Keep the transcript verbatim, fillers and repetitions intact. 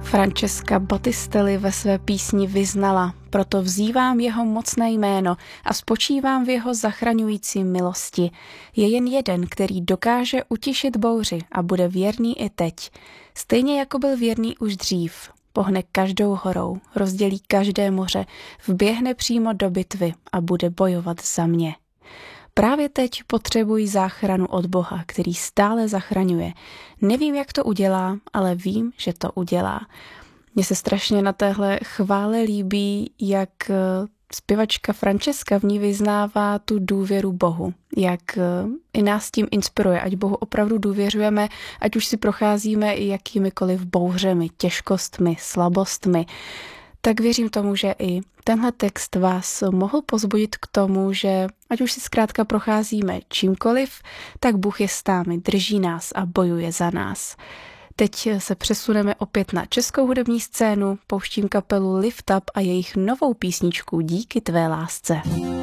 Francesca Battistelli ve své písni vyznala: proto vzývám jeho mocné jméno a spočívám v jeho zachraňující milosti. Je jen jeden, který dokáže utišit bouři a bude věrný i teď. Stejně jako byl věrný už dřív. Pohne každou horou, rozdělí každé moře, vběhne přímo do bitvy a bude bojovat za mě. Právě teď potřebuji záchranu od Boha, který stále zachraňuje. Nevím, jak to udělá, ale vím, že to udělá. Mně se strašně na téhle chvále líbí, jak zpěvačka Francesca v ní vyznává tu důvěru Bohu. Jak i nás tím inspiruje, ať Bohu opravdu důvěřujeme, ať už si procházíme i jakýmikoliv bouřemi, těžkostmi, slabostmi. Tak věřím tomu, že i tenhle text vás mohl pozbudit k tomu, že ať už si zkrátka procházíme čímkoliv, tak Bůh je s námi, drží nás a bojuje za nás. Teď se přesuneme opět na českou hudební scénu, pouštím kapelu Lift Up a jejich novou písničku Díky tvé lásce.